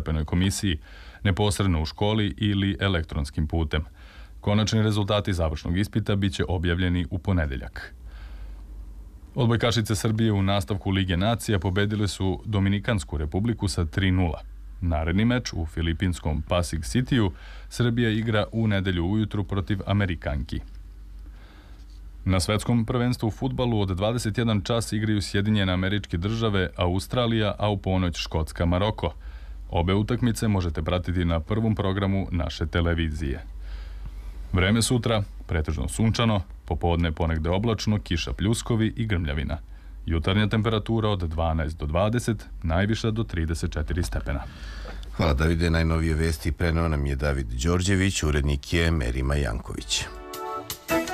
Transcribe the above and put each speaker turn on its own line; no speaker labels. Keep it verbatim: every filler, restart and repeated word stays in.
stepenoj komisiji, neposredno u školi ili elektronskim putem. Konačni rezultati završnog ispita biće objavljeni u ponedeljak. Odbojkašice Srbije u nastavku Lige nacija pobedile su Dominikansku republiku sa tri nula. Naredni meč u filipinskom Pasig Cityu Srbija igra u nedelju ujutru protiv Amerikanki. Na svetskom prvenstvu u fudbalu od dvadeset jedan čas igraju Sjedinjene Američke Države, Australija, a u ponoć Škotska, Maroko. Obe utakmice možete pratiti na prvom programu naše televizije. Vreme sutra, pretežno sunčano, popodne ponegde oblačno, kiša, pljuskovi i grmljavina. Jutarnja temperatura od dvanaest do dvadeset, najviša do trideset četiri stepena.
Hvala Davide, najnovije vesti preneo nam je David Đorđević, urednik je Merima Janković.